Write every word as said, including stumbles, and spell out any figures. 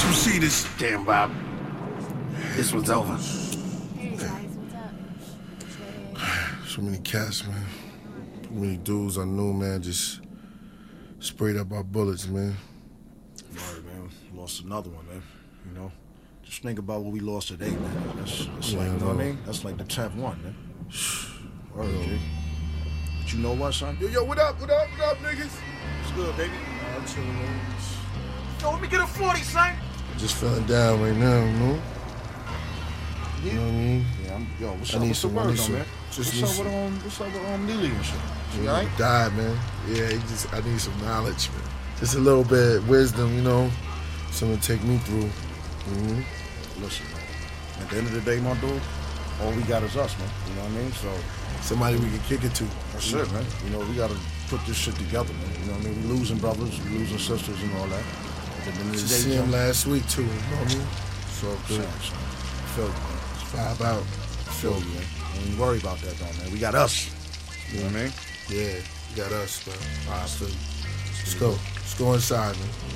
you see this? Damn, Bob. This one's over. Hey guys, what's up? So many cats, man. Too many dudes I knew, man, just sprayed up our bullets, man. Right, man. Lost another one, man. You know? Just think about what we lost today, man. That's, that's Yeah, like, you know I what I know. mean? That's like the tenth one, man. Word, G. But you know what, son? Yo, yo, what up, what up, what up, niggas? It's good, baby. I'm chilling, man. Yo, let me get a forty, son. Just feeling down right now, you know? You know what I mean? Yeah, I'm, yo, what's I up need with some- the I word, need though, some- man? just What's need up with, some- um, what's up with um, Lily and shit? She He alright? died, man. Yeah, he just, I need some knowledge, man. Just a little bit of wisdom, you know? Something to take me through. Mm-hmm. Listen, man. At the end of the day, my dude, all we got is us, man. You know what I mean? So, Somebody we can kick it to. that's it, man. You know, we gotta put this shit together, man. You know what I mean? We losing brothers, we losing sisters and all that. At the end of the Just day, see him John, last week, too, you know what I mean? So good. son, son. Feel you, man. Just vibe out. Feel you, man. Don't even worry about that, though, man. We got us. You know what I mean? Yeah, you got us, man. All right, Let's go. Let's go inside, man.